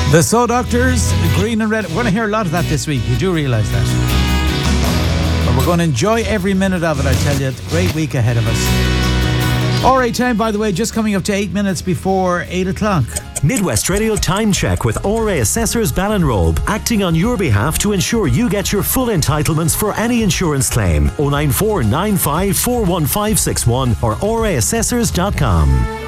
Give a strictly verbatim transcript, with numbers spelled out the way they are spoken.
The Soul Doctors, green and red. We're going to hear a lot of that this week. You do realise that. But we're going to enjoy every minute of it, I tell you. It's a great week ahead of us. All right, time, by the way, just coming up to eight minutes before eight o'clock. Midwest Radio Time Check with O R A Assessors Ballinrobe, acting on your behalf to ensure you get your full entitlements for any insurance claim. oh nine four nine five four one five six one or O R A assessors dot com.